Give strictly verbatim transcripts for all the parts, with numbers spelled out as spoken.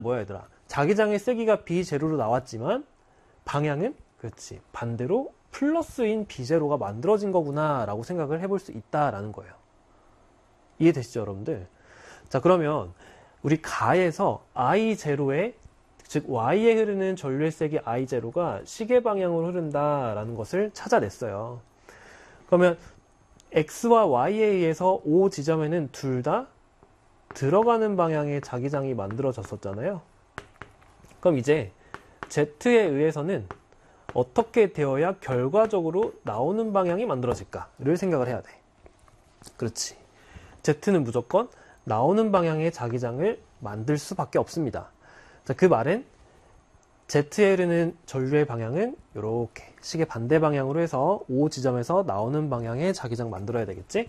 뭐야 얘들아? 자기장의 세기가 B 제로로 나왔지만 방향은 그렇지 반대로 플러스인 B 제로가 만들어진 거구나 라고 생각을 해볼 수 있다라는 거예요. 이해되시죠 여러분들? 자 그러면 우리 가에서 아이 제로에 즉 Y에 흐르는 전류의 세기 아이 제로가 시계 방향으로 흐른다라는 것을 찾아냈어요. 그러면 X와 Y에 의해서 O 지점에는 둘 다 들어가는 방향의 자기장이 만들어졌었잖아요. 그럼 이제 Z에 의해서는 어떻게 되어야 결과적으로 나오는 방향이 만들어질까를 생각을 해야 돼. 그렇지. Z는 무조건 나오는 방향의 자기장을 만들 수밖에 없습니다. 자, 그 말은 Z에 흐르는 전류의 방향은 이렇게 시계 반대 방향으로 해서 O 지점에서 나오는 방향의 자기장 만들어야 되겠지?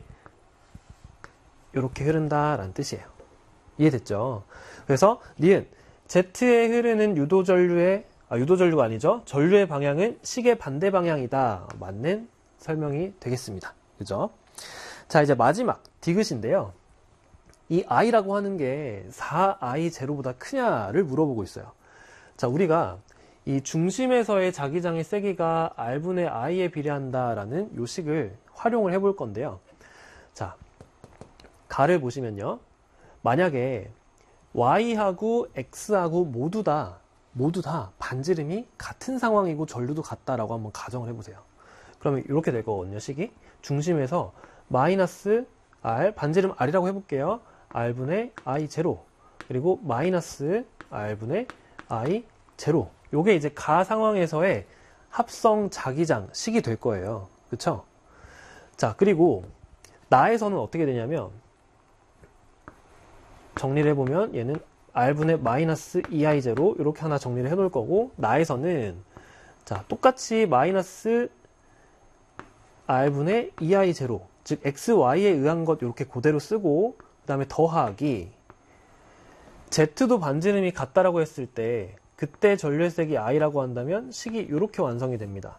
이렇게 흐른다라는 뜻이에요. 이해됐죠? 그래서 니은 Z에 흐르는 유도전류의 아, 유도전류가 아니죠. 전류의 방향은 시계 반대 방향이다. 맞는 설명이 되겠습니다. 그죠? 자, 이제 마지막 디귿인데요. 이 i라고 하는 게 사 아이 제로보다 크냐를 물어보고 있어요. 자, 우리가 이 중심에서의 자기장의 세기가 R분의 I에 비례한다라는 요식을 활용을 해볼 건데요. 자, 가를 보시면요. 만약에 Y하고 X하고 모두 다 모두 다 반지름이 같은 상황이고 전류도 같다라고 한번 가정을 해보세요. 그러면 이렇게 될 거거든요. 식이 중심에서 마이너스 R 반지름 R이라고 해볼게요. R분의 I 제로 그리고 마이너스 R분의 I 제로 요게 이제 가 상황에서의 합성 자기장 식이 될 거예요. 그쵸? 자 그리고 나에서는 어떻게 되냐면 정리를 해보면 얘는 R분의 마이너스 이 아이 제로 이렇게 하나 정리를 해 놓을 거고 나에서는 자 똑같이 마이너스 R분의 이 아이 제로 즉 엑스 와이에 의한 것 이렇게 그대로 쓰고 그 다음에 더하기 Z도 반지름이 같다라고 했을 때 그때 전류의 세기 I라고 한다면 식이 이렇게 완성이 됩니다.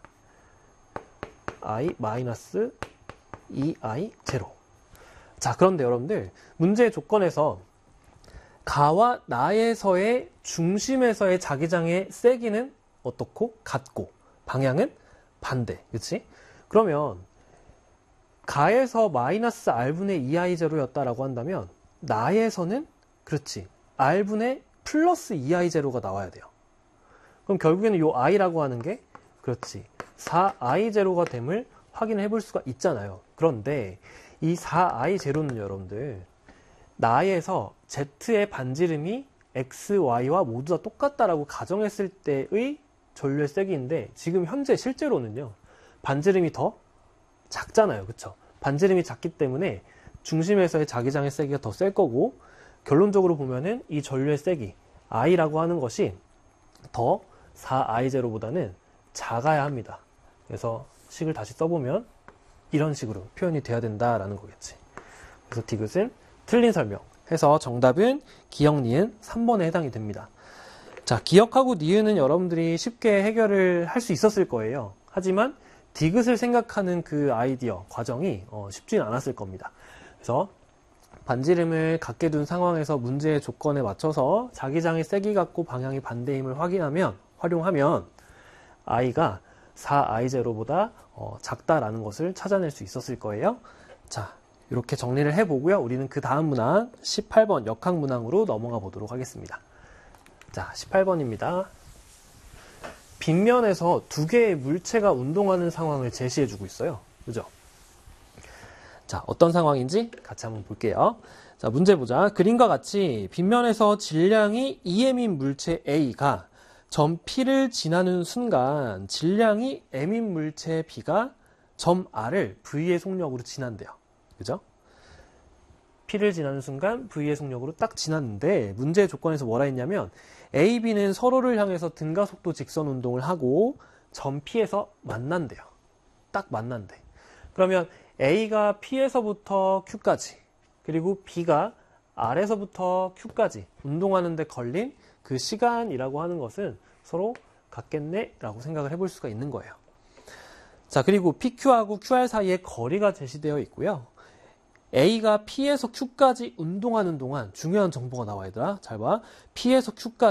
I 마이너스 이 아이 제로. 자 그런데 여러분들 문제의 조건에서 가와 나에서의 중심에서의 자기장의 세기는 어떻고? 같고 방향은 반대. 그치? 그러면 가에서 마이너스 R분의 이 아이 제로였다라고 한다면 나에서는 그렇지 R분의 플러스 이 아이 제로가 나와야 돼요. 그럼 결국에는 이 I라고 하는 게 그렇지 사 아이 제로가 됨을 확인해 볼 수가 있잖아요. 그런데 이 사 아이 제로는 여러분들 나에서 Z의 반지름이 X, Y와 모두 다 똑같다라고 가정했을 때의 전류의 세기인데 지금 현재 실제로는요. 반지름이 더 작잖아요. 그쵸? 반지름이 작기 때문에 중심에서의 자기장의 세기가 더 셀 거고 결론적으로 보면은 이 전류의 세기 I라고 하는 것이 더 사 아이 제로보다는 작아야 합니다. 그래서 식을 다시 써보면 이런 식으로 표현이 돼야 된다라는 거겠지. 그래서 디귿은 틀린 설명 해서 정답은 기역, 니은 삼 번에 해당이 됩니다. 자, 기역하고 니은은 여러분들이 쉽게 해결을 할 수 있었을 거예요. 하지만 디귿을 생각하는 그 아이디어, 과정이 어, 쉽지는 않았을 겁니다. 그래서 반지름을 같게 둔 상황에서 문제의 조건에 맞춰서 자기장의 세기 같고 방향이 반대임을 확인하면, 활용하면 i가 사 아이 제로보다 어, 작다라는 것을 찾아낼 수 있었을 거예요. 자, 이렇게 정리를 해보고요. 우리는 그 다음 문항 십팔 번 역학 문항으로 넘어가 보도록 하겠습니다. 자, 십팔 번입니다. 빗면에서 두 개의 물체가 운동하는 상황을 제시해주고 있어요. 그죠? 자, 어떤 상황인지 같이 한번 볼게요. 자, 문제 보자. 그림과 같이 빗면에서 질량이 이 엠인 물체 A가 점 P를 지나는 순간 질량이 M인 물체 B가 점 R을 V의 속력으로 지난대요. 그죠? P를 지나는 순간 V의 속력으로 딱 지났는데 문제의 조건에서 뭐라 했냐면 A, B는 서로를 향해서 등가 속도 직선 운동을 하고 점 P에서 만난대요. 딱 만난대. 그러면 A가 P에서부터 Q까지 그리고 B가 R에서부터 Q까지 운동하는데 걸린 그 시간이라고 하는 것은 서로 같겠네 라고 생각을 해볼 수가 있는 거예요. 자, 그리고 피큐하고 큐알 사이에 거리가 제시되어 있고요. A가 P에서 Q까지 운동하는 동안 중요한 정보가 나와 있더라. 잘 봐. P에서 Q까지